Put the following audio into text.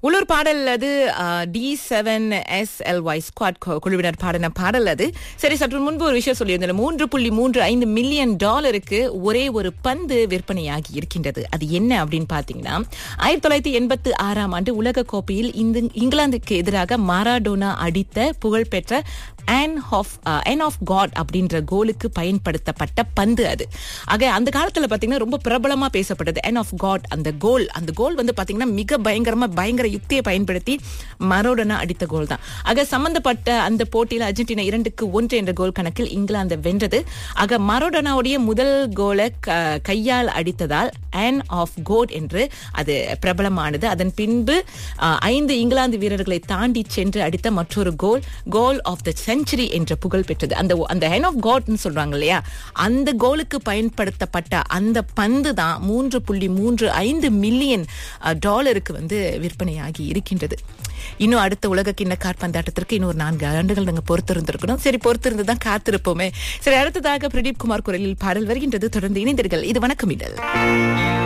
உள்ளூர் பாடல் அது D7SLY ஸ்குவாட் குழுவினர் பாடின பாடல் அது. சரி, சற்று முன்பு ஒரு விஷயம் சொல்லியிருந்தேன். $3.35 மில்லியன் ஒரே ஒரு பந்து விற்பனையாகி இருக்கின்றது. அது என்ன அப்படின்னு பாத்தீங்கன்னா, 1986 ஆண்டு உலக கோப்பையில் இங்கிலாந்துக்கு எதிராக மாராடோனா அடித்த புகழ்பெற்ற ஆன் ஆஃப் காட் அப்படின்ற கோலுக்கு பயன்படுத்தப்பட்ட பந்து அது. ஆக அந்த காலத்துல பாத்தீங்கன்னா ரொம்ப பிரபலமா பேசப்பட்டது ஆன் ஆஃப் காட். அந்த கோல் வந்து பாத்தீங்கன்னா மிக பயங்கர யுக்தியை பயன்படுத்தி மரோடனா அடித்த கோல் தான். ஆக சம்பந்தப்பட்ட அந்த போட்டியில் அர்ஜென்டினா 2-1 என்ற கோல் கணக்கில் இங்கிலாந்து வென்றது. ஆக மரோடனாவுடைய முதல் கோலை கையால் அடித்ததால் ஆன் ஆஃப் கோட் என்று அது பிரபலமானது. அதன் பின்பு 5 இங்கிலாந்து வீரர்களை தாண்டி சென்று அடித்த மற்றொரு கோல் ஆஃப் த செஞ்சுரி என்ற புகழ் பெற்றது. அந்த ஹேண்ட் ஆஃப் காட்னு சொல்றாங்க இல்லையா, அந்த கோலுக்கு பயன்படுத்தப்பட்ட அந்த பந்து தான் $3.35 மில்லியன் வந்து விற்பனையாகி இருக்கின்றது. இன்னும் அடுத்த உலக கிண்ண காற்பந்தாட்டத்திற்கு இன்னும் ஒரு 4 ஆண்டுகள் நாங்க பொறுத்திருந்திருக்கணும். சரி, பொறுத்திருந்துதான் காத்திருப்போமே. சரி, அடுத்ததாக பிரதீப் குமார் குரலில் பாடல் வருகின்றது. தொடர்ந்து இணைந்தீர்கள். இது வணக்கம்.